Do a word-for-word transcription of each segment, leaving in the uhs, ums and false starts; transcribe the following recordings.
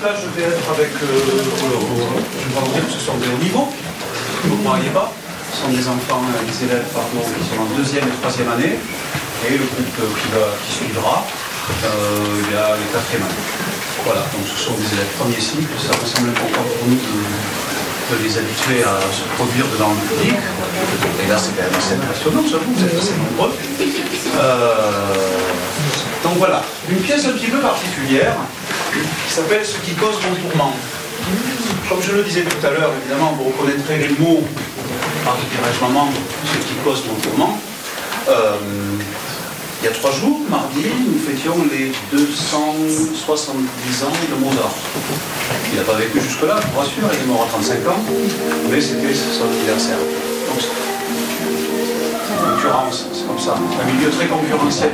là, je vais être avec... Euh, euh, je vais vous dire que ce sont des hauts niveaux, vous ne croyez pas. Ce sont des enfants, des élèves, pardon, qui sont en deuxième et troisième année. Et le groupe qui, va, qui suivra, euh, il y a les quatrième année. Voilà, donc ce sont des élèves premiers cycles. Ça me semble important pour nous de, de les habituer à se produire devant le public. Et là, c'est quand même assez impressionnant, j'avoue, vous êtes assez nombreux. Euh, donc voilà, une pièce un petit peu particulière qui s'appelle Ce qui cause mon tourment. Comme je le disais tout à l'heure, évidemment, vous reconnaîtrez les mots par dirais-je maman, Ce qui cause mon tourment. Euh, il y a trois jours, mardi, nous fêtions les deux cent soixante-dix ans de Mozart. Il n'a pas vécu jusque-là, je vous rassure, il est mort à trente-cinq ans, mais c'était son anniversaire. Donc, concurrence, c'est comme ça, un milieu très concurrentiel.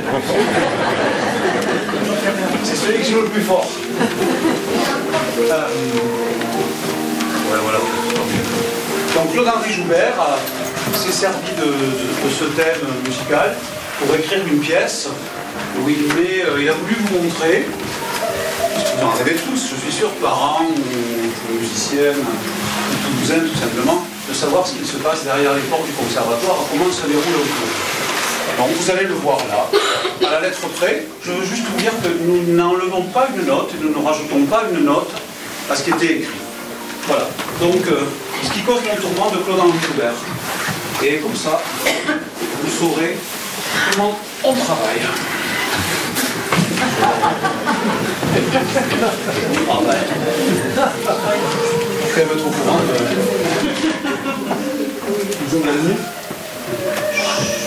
C'est celui qui joue le plus fort. Euh, ouais, voilà. Donc Claude-Henri Joubert s'est servi de, de, de ce thème musical pour écrire une pièce où il, met, euh, il a voulu vous montrer, vous en rêvez tous, je suis sûr, parents ou musiciennes, ou toulousains tout simplement, de savoir ce qu'il se passe derrière les portes du conservatoire, comment se déroule le cours. Donc vous allez le voir là, à la lettre près. Je veux juste vous dire que nous n'enlevons pas une note et nous ne rajoutons pas une note à ce qui était écrit. Voilà. Donc, euh, ce qui cause mon tourment de Claude-Henri Joubert. Et comme ça, vous saurez comment on travaille. Ah ben, je suis un peu trop courant. Vous avez